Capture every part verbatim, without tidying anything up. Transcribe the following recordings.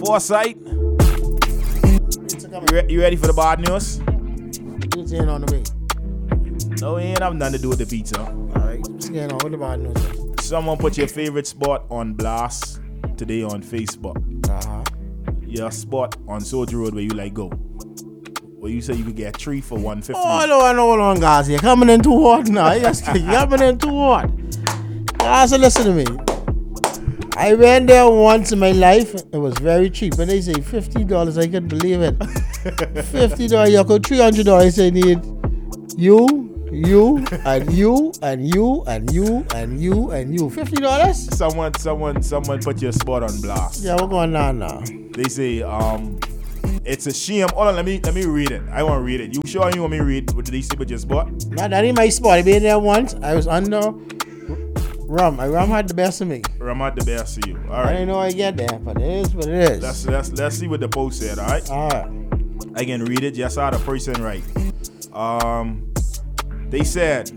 Foresight. You, re- you ready for the bad news? What's going on the way? No, it ain't have nothing to do with the pizza. Alright, what's going on with the bad news? Someone put your favorite spot on blast today on Facebook. Uh-huh. Your spot on Soldier Road where you like go. Where you say you could get three for one fifty. Oh, no, I know, on, guys. You're coming in too hot now. You're coming in too hot. Guys, listen to me. I went there once in my life. It was very cheap. And they say fifty dollars. I couldn't believe it. fifty dollars. You could three hundred dollars. I need you, you, and you, and you, and you, and you, and you. fifty dollars? Someone, someone, someone put your spot on blast. Yeah, we're going on now. They say, um, it's a shame. Hold on, let me let me read it. I want to read it. You sure you want me to read what did they say with your spot? No, that ain't my spot. I been there once. I was under Rum. I Rum had the best of me. Rum had the best of you. All I right. didn't know I get there, but it is what it is. Let's let's let's see what the post said. All right. All right. I can read it. Yes, I had a person right. Um, they said,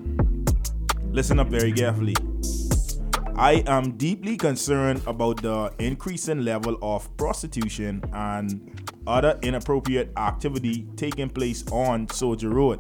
listen up very carefully. I am deeply concerned about the increasing level of prostitution and other inappropriate activity taking place on Soldier Road,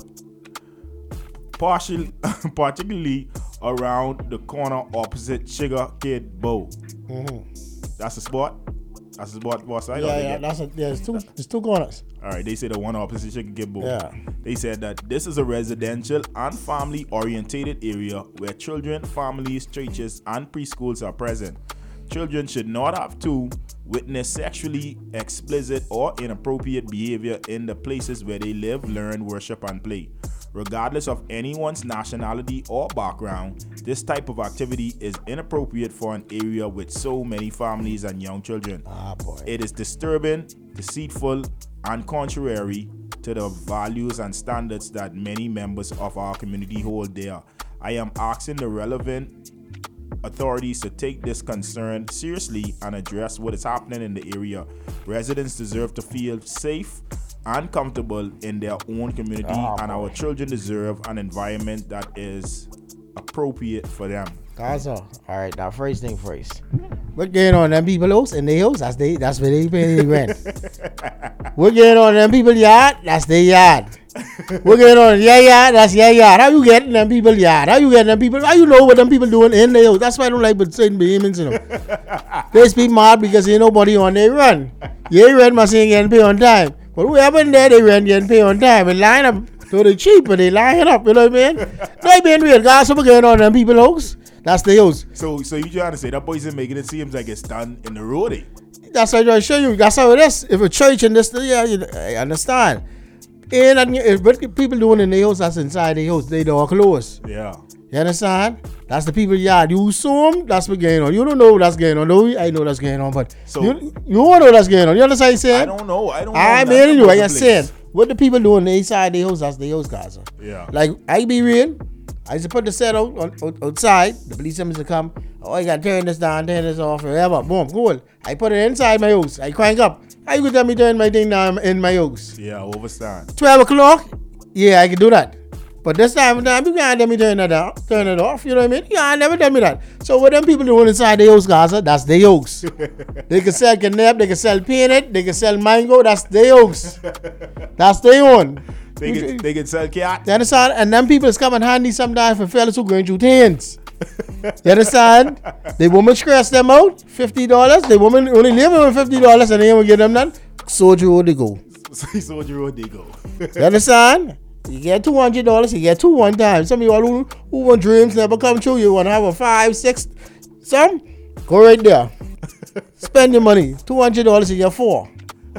partially, particularly around the corner opposite Sugar Kid Bow. Mm-hmm. That's the spot? That's the spot, boss, right? Yeah, yeah, that's a, yeah, it's two, it's two corners. All right, they say the one opposite Sugar Kid Bow. Yeah. They said that this is a residential and family-orientated area where children, families, churches, and preschools are present. Children should not have to witness sexually explicit or inappropriate behavior in the places where they live, learn, worship, and play. Regardless of anyone's nationality or background, this type of activity is inappropriate for an area with so many families and young children. Ah, boy. It is disturbing, deceitful, and contrary to the values and standards that many members of our community hold dear. I am asking the relevant authorities to take this concern seriously and address what is happening in the area. Residents deserve to feel safe and comfortable in their own community, oh, and boy. our children deserve an environment that is appropriate for them. Gaza. All right, now first thing first. What going on in them people house? In their house? That's, they, that's where they pay their rent. What going on in them people yard? That's their yard. What going on in your yard? That's your yard. How you getting them people yard? How you getting them people? How you know what them people doing in their house? That's why I don't like certain behemoths in them. They speak mad because ain't nobody on their run. Your rent must ain't getting paid on time. But whoever in there, they rent getting paid on time. And line up. So they cheap, but they line up. You know what I mean? They being real. Guys, what going on in them people house? That's the house. So, so you trying to say that boys is making it seems like it's done in the road? Eh? That's what I'm trying to show you. That's how it is. If a church in this, yeah, you, I understand. And if what people doing in the house, that's inside the house. They door closed. Yeah. You understand? That's the people yard. You assume that's what's going on. You don't know what's going on. No, I know that's going on, but So- you, you don't know what's going on. You understand what I'm saying? I don't know. I don't know. I nothing mean, anyway, about I the said, place. what the people doing inside the house, that's the house, guys. Yeah. Like, I be real. I used to put the set out, on, out outside. The police used to come. Oh, I got to turn this down, turn this off, whatever. Boom, cool. I put it inside my house. I crank up. How you could tell me turn my thing down in my house? Yeah, overstand. twelve o'clock? Yeah, I can do that. But this time, time you can't tell me turn it down, turn it off. You know what I mean? You can't never tell me that. So what them people doing inside the house, Gaza, that's their house. They can sell canap, they can sell peanut, they can sell mango, that's their house. That's their own. They can they can sell cat. You understand? And them people is coming handy sometimes for fellas who going through things. You understand? The woman stress them out, fifty dollars. The woman only living with fifty dollars and they ain't gonna get them none. Soldier Road they go. Soldier Road they go. You understand? You get two hundred dollars, you get two one time. Some of you all who, who want dreams never come true, you want to have a five, six, some, go right there. Spend your money. two hundred dollars, you get four.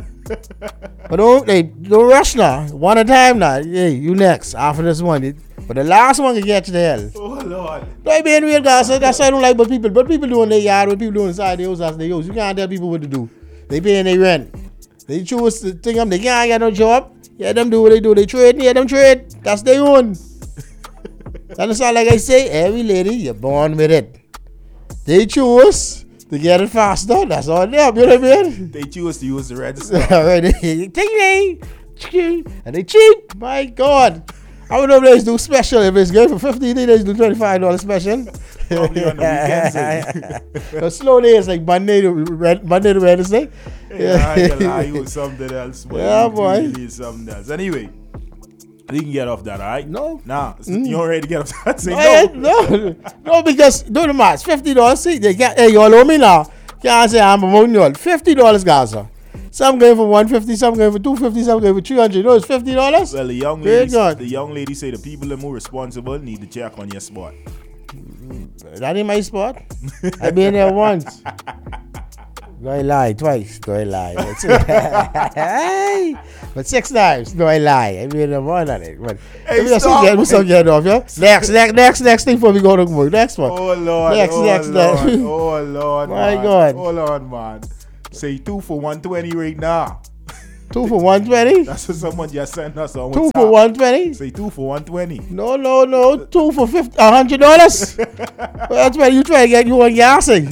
But don't, hey, don't rush now. One at a time now. Hey, you next after this one. But the last one can get you to hell. Oh Lord. Don't be in real, guys. That's why I don't like what people, but people do in their yard, what people do inside their house, that's their house. You can't tell people what to do. They paying their rent. They choose to think them, they can't get no job. Yeah, them do what they do. They trade, yeah, them trade. That's their own. Understand? Like I say, every lady, you're born with it. They choose to get it faster. That's all them. You know what I mean? They choose to use the register. Alright, ting and they cheap. My God. I would know if they do special. If it's good for fifty, they do twenty-five dollars special. Probably on the weekends. The slow days like Monday to Monday to Wednesday. Yeah, I ain't gonna lie, you was something else. But Yeah, you boy. really something else. Anyway, you can get off that, all right? No. Nah, Mm. you don't ready to get off that? Say No, no. no, no, because do the math. Fifty dollars. See, they get hey, y'all owe me now. Can't say I'm promoting y'all. Fifty dollars, Gaza. Some going for one fifty, some going for two fifty, some going for three hundred. You know, it's fifty dollars. Well, the young Great lady, God. the young lady say the people that more responsible need to check on your spot. That ain't my spot. I been there once. Do I lie twice? Do I lie? But six, but six times. Do I lie? I been there more than it. But Hey, we stop. get, we still get off, yeah. Next, next, next, next thing before we go to work. Next one. Oh Lord, Next, oh next, Lord, next. oh Lord, My man. God. Hold on, man. Say two for one twenty right now. Two for one twenty. That's what someone just sent us on Two WhatsApp. for one twenty. Say two for one twenty. No, no, no. Two for fifty, a hundred dollars. That's why you try to get you on gassing.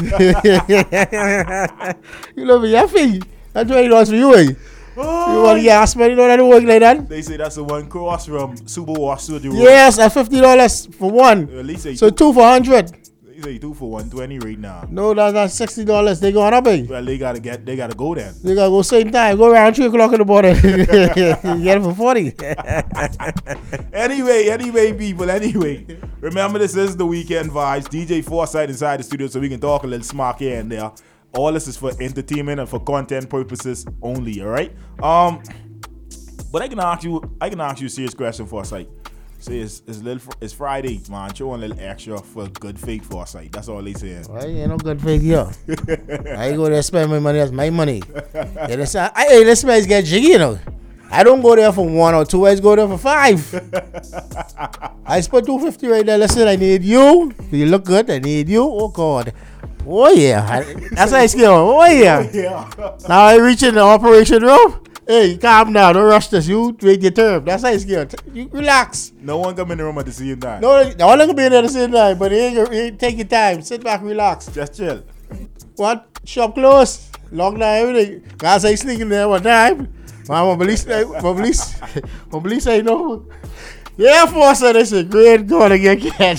You love your fee. That's twenty dollars for you, eh? You want gas money? You know that don't work like that. They say that's the one cross from Super Wash Studio. Yes, at fifty dollars for one. At least say So two for hundred. they say two for one twenty right now. No, that's not sixty dollars. They going up, eh? Well, they gotta get, they gotta go then. They gotta go same time. Go around three o'clock in the morning. You get it for forty. Anyway, anyway, people, anyway. Remember, this is the Weekend Vibes. D J Foresight inside the studio so we can talk a little smack here and there. All this is for entertainment and for content purposes only, all right? Um, but I can ask you, I can ask you a serious question, Foresight. Say it's it's, little, it's Friday, man. Show a little extra for good faith, Foresight. That's all they saying. Well, ain't no good fake here. I go there spend my money. That's my money. Yeah, this, I, hey, this man's get jiggy, you know. I don't go there for one or two. I just go there for five. I spent two fifty right there. Listen, I need you. You look good. I need you. Oh God. Oh yeah. I, that's how I scale. Oh yeah. Yeah. Now I reach in the operation room. Hey, calm down. Don't rush this. You wait your turn. That's how I scale. You relax. No one come in the room at the same time. No, all they can be in there at the same time, but it ain't, it ain't take your time. Sit back, relax. Just chill. What? Shop closed. Lock down everything. Guys, I sneaking there one time. My police, my police, my police say no. Yeah, force said they said, great God again, catch.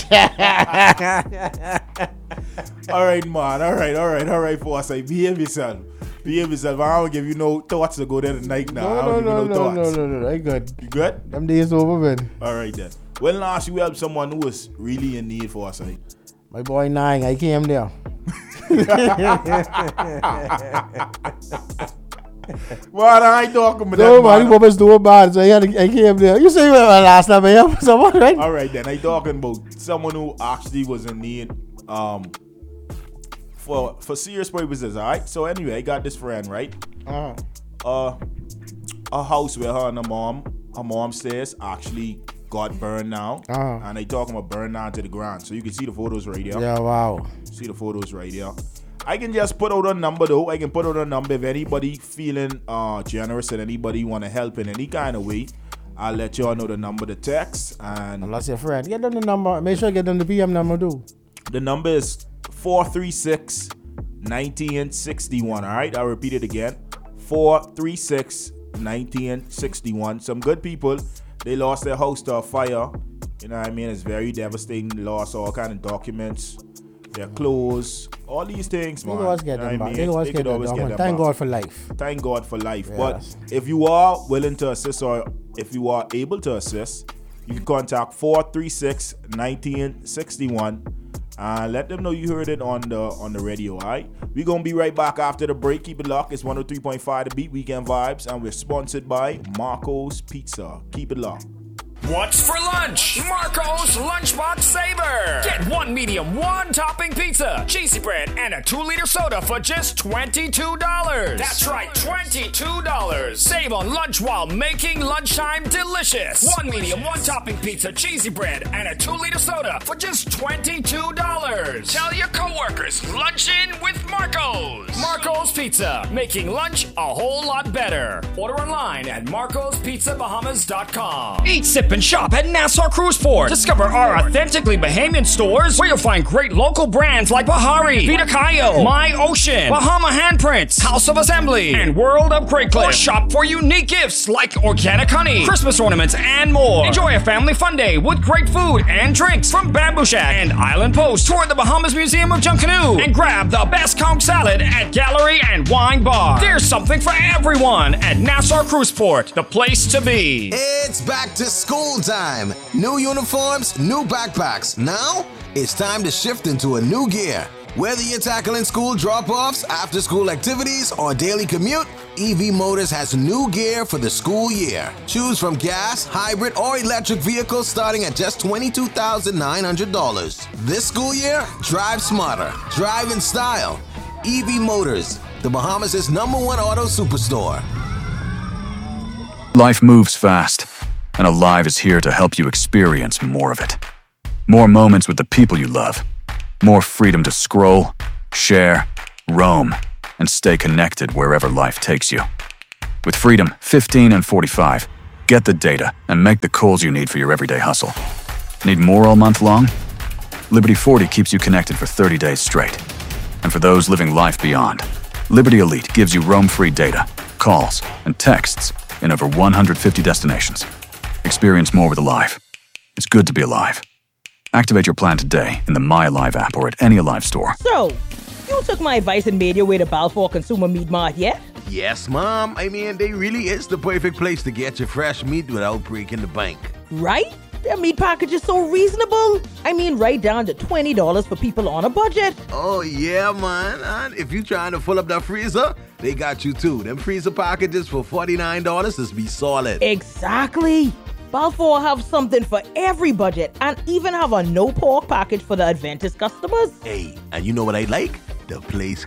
All right, man. All right, all right, all right, Foresight. Behave yourself. Behave yourself. I don't give you no thoughts to go there tonight now. I No, don't no, give you no, no, no, thoughts. no, no, no, I good. You good? Them days over, man. All right, then. When last you helped someone who was really in need, Foresight? My boy Nine, I came there. Well, I ain't talking about No, that, man, man. you was doing bad, so I, had to, I came there. You say well, last time I helped someone, right? All right, then. I talking about someone who actually was in need um, for for serious purposes, all right? So anyway, I got this friend, right? Uh-huh. Uh, a house where her and her mom, her mom stairs actually got burned down. Uh-huh. And they talking about burned down to the ground. So you can see the photos right here. Yeah, wow. See the photos right here. I can just put out a number though. I can put out a number if anybody feeling uh, generous and anybody want to help in any kind of way. I'll let y'all know the number to text. And Unless your friend. Get them the number. Make sure you get them the P M number too. the number is four three six, one nine six one. All right, I'll repeat it again. four three six, one nine six one. Some good people, they lost their house to a fire. You know what I mean? It's very devastating. They lost all kind of documents, their clothes, all these things, They man. can always get You know them what I back. mean? They can always They get could them always back. get them Thank back. God for life. Thank God for life. Yes. But if you are willing to assist or if you are able to assist, you can contact four three six, one nine six one and let them know you heard it on the on the radio, all right? We're going to be right back after the break. Keep it locked. It's one oh three point five The Beat, Weekend Vibes, and we're sponsored by Marco's Pizza. Keep it locked. What's for lunch? Marco's Lunchbox Saver. Get one medium, one topping pizza, cheesy bread, and a two liter soda for just twenty-two dollars. That's right, twenty-two dollars. Save on lunch while making lunchtime delicious. One medium, one topping pizza, cheesy bread, and a two liter soda for just twenty-two dollars. Tell your coworkers, lunch in with Marco's. Marco's Pizza, making lunch a whole lot better. Order online at marcos pizza bahamas dot com. Eat, sip, and shop at Nassau Cruise Port. Discover our authentically Bahamian stores where you'll find great local brands like Bahari, Vita Cayo, My Ocean, Bahama Handprints, House of Assembly, and World of Great Clip. Or shop for unique gifts like organic honey, Christmas ornaments, and more. Enjoy a family fun day with great food and drinks from Bamboo Shack and Island Post. Tour the Bahamas Museum of Junkanoo and grab the best conch salad at Gallery and Wine Bar. There's something for everyone at Nassau Cruise Port, the place to be. It's back to school time. New uniforms, new backpacks. Now, it's time to shift into a new gear. Whether you're tackling school drop-offs, after-school activities, or daily commute, E V Motors has new gear for the school year. Choose from gas, hybrid, or electric vehicles starting at just twenty-two thousand nine hundred dollars. This school year, drive smarter, drive in style. E V Motors, the Bahamas' number one auto superstore. Life moves fast, and Alive is here to help you experience more of it. More moments with the people you love. More freedom to scroll, share, roam, and stay connected wherever life takes you. With Freedom fifteen and forty-five, get the data and make the calls you need for your everyday hustle. Need more all month long? Liberty forty keeps you connected for thirty days straight. And for those living life beyond, Liberty Elite gives you roam-free data, calls, and texts in over one hundred fifty destinations. Experience more with Alive. It's good to be alive. Activate your plan today in the My Alive app or at any Alive store. So, you took my advice and made your way to Balfour Consumer Meat Mart yet? Yes, Mom. I mean, they really is the perfect place to get your fresh meat without breaking the bank. Right? Their meat package is so reasonable. I mean, right down to twenty dollars for people on a budget. Oh, yeah, man. And if you trying to fill up that freezer, they got you too. Them freezer packages for forty-nine dollars is be solid. Exactly. Balfour have something for every budget and even have a no pork package for the Adventist customers. Hey, and you know what I like? The place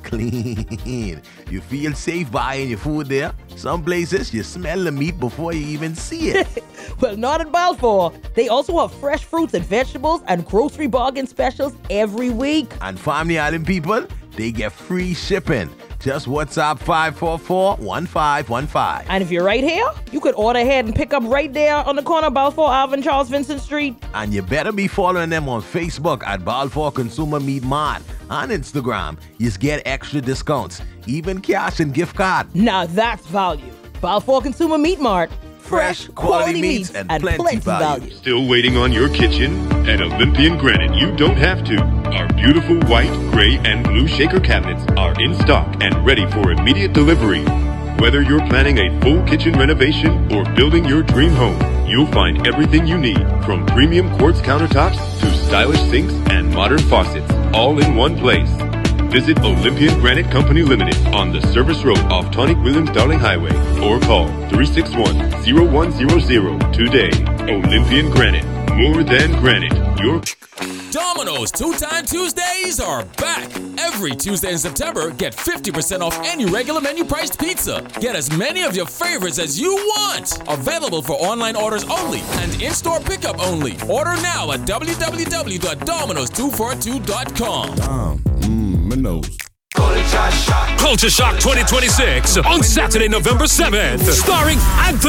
clean. You feel safe buying your food there. Some places you smell the meat before you even see it. Well, not at Balfour. They also have fresh fruits and vegetables and grocery bargain specials every week. And Family Island people, they get free shipping. Just WhatsApp five four four, one five one five. And if you're right here, you could order ahead and pick up right there on the corner of Balfour Ave and Charles Vincent Street. And you better be following them on Facebook at Balfour Consumer Meat Mart. On Instagram, you get extra discounts, even cash and gift card. Now that's value. Balfour Consumer Meat Mart. Fresh, quality meats and, and plenty, plenty value. value. Still waiting on your kitchen? At Olympian Granite, you don't have to. Our beautiful white, gray, and blue shaker cabinets are in stock and ready for immediate delivery. Whether you're planning a full kitchen renovation or building your dream home, you'll find everything you need, from premium quartz countertops to stylish sinks and modern faucets, all in one place. Visit Olympian Granite Company Limited on the Service Road off Tonic-Williams-Darling Highway or call three six one, zero one zero zero today. Olympian Granite, more than granite. Your Domino's Two-Time Tuesdays are back. Every Tuesday in September, get fifty percent off any regular menu priced pizza. Get as many of your favorites as you want. Available for online orders only and in-store pickup only. Order now at w w w dot domino's two forty-two dot com. Dom, mmm, my nose. Culture Shock twenty twenty-six on Saturday, November seventh, starring Anthony